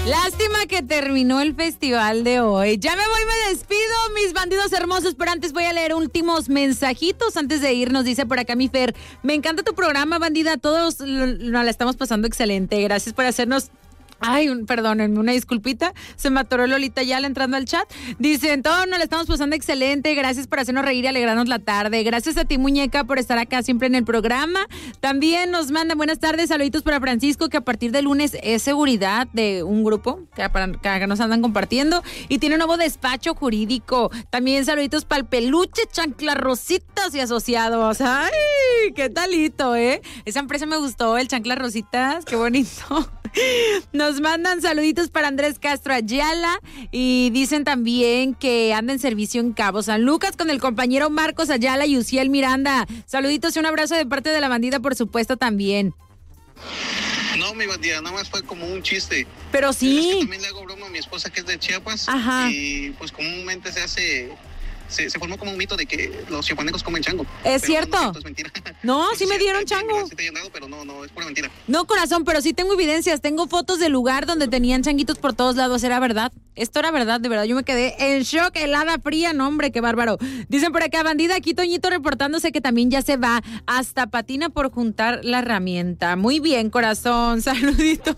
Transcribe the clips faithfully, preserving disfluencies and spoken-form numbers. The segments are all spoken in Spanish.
Lástima que terminó el festival de hoy. Ya me voy, me despido, mis bandidos hermosos, pero antes voy a leer últimos mensajitos antes de irnos. Dice por acá mi Fer, me encanta tu programa, bandida, todos nos la estamos pasando excelente. Gracias por hacernos... Ay, un, perdónenme, una disculpita, se me atoró Lolita Yala entrando al chat. Dicen, todos nos la estamos pasando excelente, gracias por hacernos reír y alegrarnos la tarde. Gracias a ti, muñeca, por estar acá siempre en el programa. También nos mandan buenas tardes, saluditos para Francisco, que a partir de lunes es seguridad de un grupo que, para, que nos andan compartiendo y tiene un nuevo despacho jurídico. También saluditos para el peluche, chancla rositas y asociados. Ay, qué talito, ¿eh? Esa empresa me gustó, el chancla rositas, qué bonito. Nos mandan saluditos para Andrés Castro Ayala y dicen también que anda en servicio en Cabo San Lucas con el compañero Marcos Ayala y Uciel Miranda. Saluditos y un abrazo de parte de la bandida, por supuesto, también. No, mi bandida, nada más fue como un chiste. Pero sí. Es que también le hago broma a mi esposa, que es de Chiapas. Ajá. Y pues comúnmente se hace... Se, se formó como un mito de que los chiapanecos comen chango. ¿Es cierto? No, no, es mentira. No, sí, sí me dieron sí, chango. Sí te hayan dado, pero no, no, es pura mentira. No, corazón, pero sí tengo evidencias. Tengo fotos del lugar donde tenían changuitos por todos lados. Era verdad. Esto era verdad, de verdad. Yo me quedé en shock, helada fría. No, hombre, qué bárbaro. Dicen por acá, bandida, aquí Toñito reportándose que también ya se va. Hasta patina por juntar la herramienta. Muy bien, corazón. Saluditos.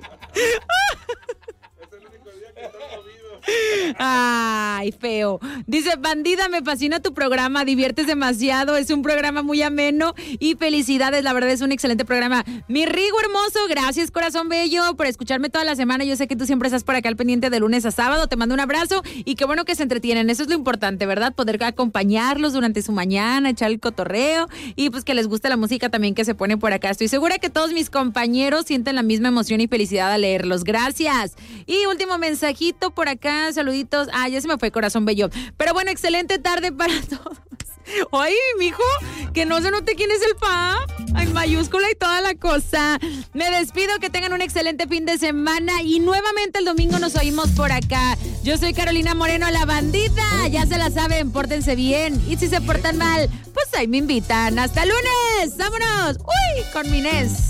Ay, feo. Dice, bandida, me fascina tu programa, diviertes demasiado, es un programa muy ameno y felicidades, la verdad es un excelente programa. Mi Rigo hermoso, gracias, corazón bello, por escucharme toda la semana. Yo sé que tú siempre estás por acá al pendiente de lunes a sábado. Te mando un abrazo y qué bueno que se entretienen. Eso es lo importante, ¿verdad? Poder acompañarlos durante su mañana, echar el cotorreo y pues que les guste la música también que se pone por acá. Estoy segura que todos mis compañeros sienten la misma emoción y felicidad al leerlos. Gracias. Y último mensajito por acá. Saluditos. Ah, ya se me fue, corazón bello. Pero bueno, excelente tarde para todos. Oye, mijo, que no se note quién es el pa. En mayúscula y toda la cosa. Me despido, que tengan un excelente fin de semana y nuevamente el domingo nos oímos por acá. Yo soy Carolina Moreno, la bandita. Ya se la saben, pórtense bien. Y si se portan mal, pues ahí me invitan. Hasta lunes. Vámonos. Uy, con mi Inés.